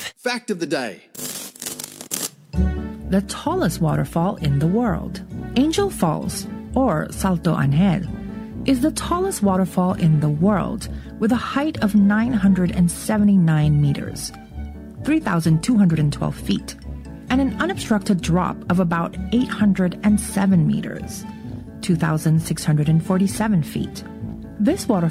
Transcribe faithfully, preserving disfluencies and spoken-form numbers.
five. Fact of the day. The tallest waterfall in the world. Angel Falls, or Salto Ángel, is the tallest waterfall in the world with a height of nine hundred seventy-nine meters, three thousand two hundred twelve feet, and an unobstructed drop of about eight hundred seven meters, two thousand six hundred forty-seven feet. This waterfall